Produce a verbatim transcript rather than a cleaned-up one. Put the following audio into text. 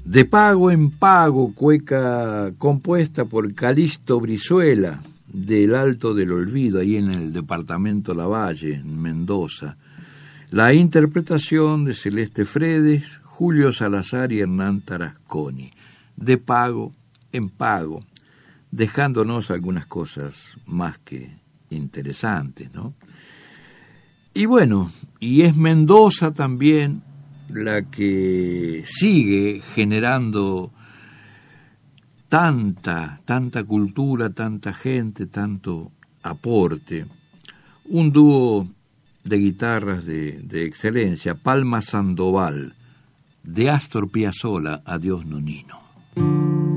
De pago en pago, cueca compuesta por Calixto Brizuela, del Alto del Olvido, ahí en el departamento Lavalle, en Mendoza. La interpretación de Celeste Fredes, Julio Salazar y Hernán Tarasconi. De pago en pago, dejándonos algunas cosas más que interesantes, ¿no? Y bueno, y es Mendoza también la que sigue generando tanta, tanta cultura, tanta gente, tanto aporte. Un dúo de guitarras de, de excelencia, Palma Sandoval, de Astor Piazzolla, Adiós Nonino.